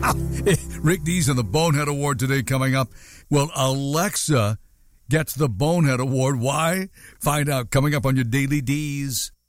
Rick Dees and the Bonehead Award today coming up. Well, Alexa gets the Bonehead Award. Why? Find out coming up on your Daily Dees.